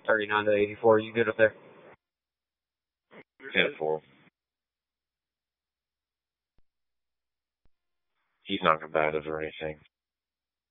39 to 84. You good up there? 10-4. He's not combative or anything.